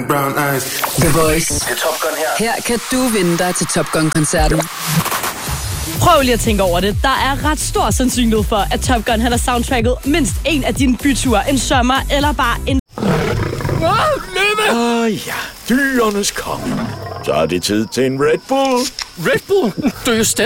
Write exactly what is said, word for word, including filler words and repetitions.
Brown eyes. The Voice. Det er Top Gun her. Her kan du vinde dig til Top Gun-koncerten. Prøv lige at tænke over det. Der er ret stor sandsynlighed for, at Top Gun han har soundtracket mindst en af dine byture en sommer, eller bare en... Løve! Åh oh, ja, dyrenes konge. Så er det tid til en Red Bull. Red Bull? Du er jo